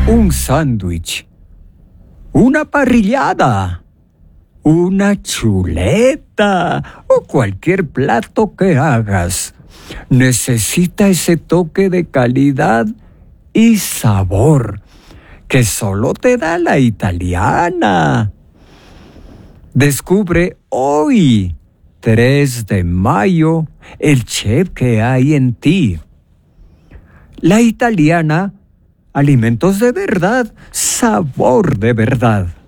un sándwich, una parrillada, una chuleta o cualquier plato que hagas necesita ese toque de calidad y sabor que solo te da la italiana. Descubre hoy, 3 de mayo, el chef que hay en ti. La italiana, alimentos de verdad, sabor de verdad.